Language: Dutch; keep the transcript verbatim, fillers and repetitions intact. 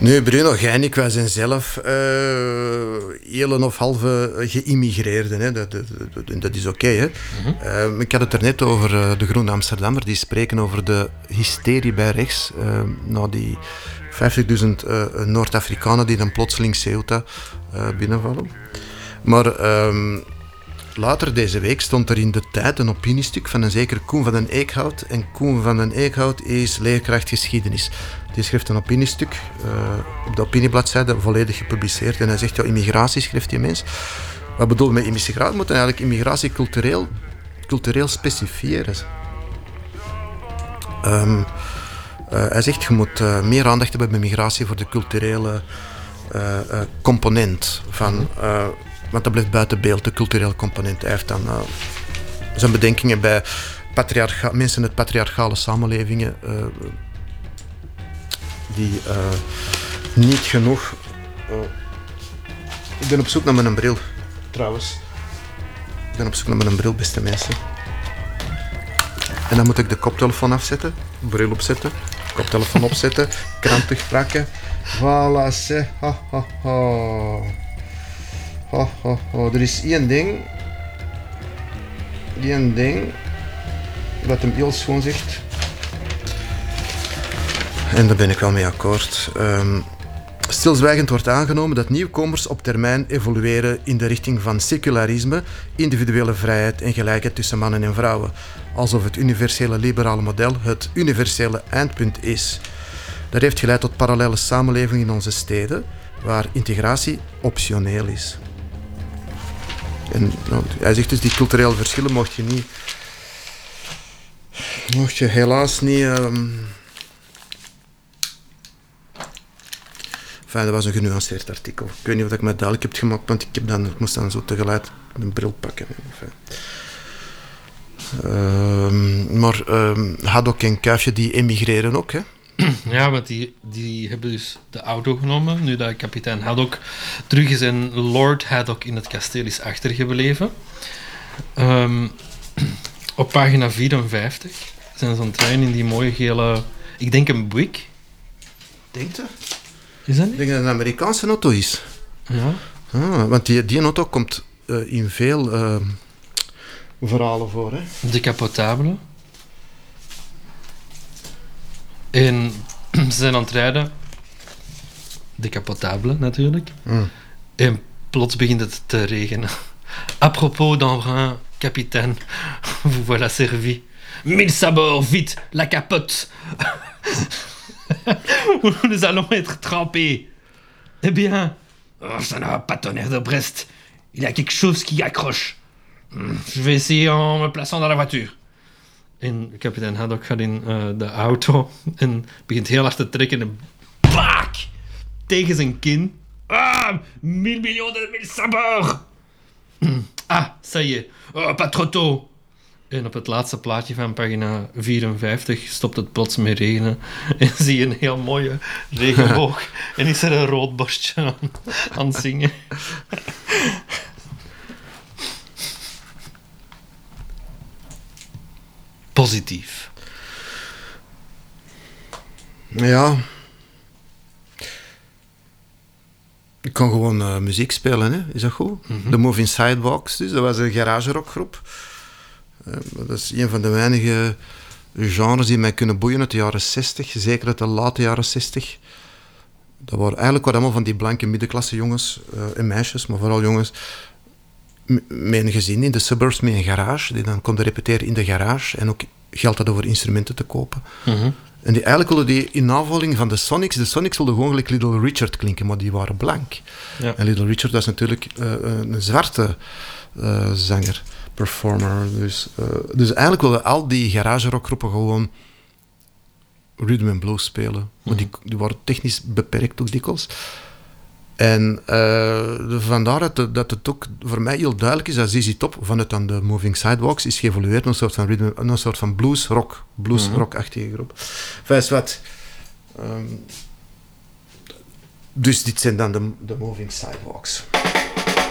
Nee, Bruno, jij en ik, wij zijn zelf uh, hele of halve geïmmigreerden. Hè. Dat, dat, dat, dat is oké. Okay, mm-hmm. uh, ik had het er net over uh, de Groene Amsterdammer. Die spreken over de hysterie bij rechts. Uh, nou, die vijftigduizend uh, Noord-Afrikanen die dan plotseling Ceuta uh, binnenvallen. Maar um, later deze week stond er in de Tijd een opiniestuk van een zeker Koen van den Eekhout. En Koen van den Eekhout is leerkracht geschiedenis. Die schreef een opiniestuk uh, op de opiniebladzijde, volledig gepubliceerd. En hij zegt, ja, immigratie, schrijft die mens. Wat bedoel je met immigratie? We moeten eigenlijk immigratie cultureel, cultureel specifieren. Um, uh, hij zegt, je moet uh, meer aandacht hebben bij migratie voor de culturele uh, uh, component van... Uh, want dat blijft buiten beeld, de culturele component. Hij heeft dan uh, zijn bedenkingen bij patriarcha- mensen uit patriarchale samenlevingen... Uh, die uh, niet genoeg... Uh, ik ben op zoek naar mijn bril, trouwens. Ik ben op zoek naar mijn bril, beste mensen. En dan moet ik de koptelefoon afzetten, bril opzetten, koptelefoon opzetten, kranten pakken. Voilà, zeg. Ha, ha, ha. Ha, ha, ha. Er is één ding... één ding... wat hem heel schoon zegt... En daar ben ik wel mee akkoord. Um, stilzwijgend wordt aangenomen dat nieuwkomers op termijn evolueren in de richting van secularisme, individuele vrijheid en gelijkheid tussen mannen en vrouwen. Alsof het universele liberale model het universele eindpunt is. Dat heeft geleid tot parallele samenlevingen in onze steden, waar integratie optioneel is. En nou, hij zegt dus, die culturele verschillen mocht je niet... mocht je helaas niet... Um, Enfin, dat was een genuanceerd artikel. Ik weet niet of ik me duidelijk heb gemaakt, want ik, heb dan, ik moest dan zo tegelijk een bril pakken. Enfin. Uh, maar uh, Haddock en Kuifje, die emigreren ook, hè? Ja, want die, die hebben dus de auto genomen, nu dat kapitein Haddock terug is en Lord Haddock in het kasteel is achtergebleven. Um, op pagina vierenvijftig zijn zo'n trein in die mooie gele... Ik denk een Buick. Denkt u? Is dat niet? Ik denk dat het een Amerikaanse auto is. Ja. Ah, want die, die auto komt uh, in veel uh, verhalen voor. Hè? De Capotable. En ze zijn aan het rijden. De Capotable, natuurlijk. Mm. En plots begint het te regenen. À propos d'Embrun, capitaine, vous voilà servi. Mille sabords, vite, la capote. Nous allons être trempés. Eh bien, oh, ça n'a pas tonnerre de Brest. Il y a quelque chose qui accroche. Je vais essayer en me plaçant dans la voiture. En kapitein Haddock gaat in uh, de auto en begint heel hard te trekken en baak! Tegen zijn kin. Ah, mille millions de mille sabords. Ah, ça y est. Oh, pas trop tôt. En op het laatste plaatje van pagina vierenvijftig stopt het plots met regenen. En zie je een heel mooie regenboog. En is er een rood borstje aan, aan het zingen. Positief. Ja. Ik kan gewoon uh, muziek spelen, hè? Is dat goed? Mm-hmm. The Moving Sidewalks, dus. Dat was een garagerockgroep. Uh, dat is een van de weinige genres die mij kunnen boeien uit de jaren zestig, zeker uit de late jaren zestig. Dat waren eigenlijk allemaal van die blanke middenklasse jongens uh, en meisjes, maar vooral jongens m- met een gezin in de suburbs met een garage, die dan konden repeteren in de garage en ook geld hadden voor instrumenten te kopen. Mm-hmm. En die eigenlijk wilden die in navolging van de Sonics, de Sonics wilden gewoon gelijk Little Richard klinken, maar die waren blank. Ja. En Little Richard was natuurlijk uh, een zwarte uh, zanger. Performer. Dus, uh, dus eigenlijk wilden al die garagerockgroepen gewoon rhythm and blues spelen. Maar die, die waren technisch beperkt ook dikwijls. En uh, vandaar dat, het, dat het ook voor mij heel duidelijk is dat Z Z Top vanuit dan de Moving Sidewalks is geëvolueerd naar een soort van rhythm, een soort van blues rock, blues mm-hmm. rock-achtige groep. Enfin, wat. Um, dus dit zijn dan de, de Moving Sidewalks.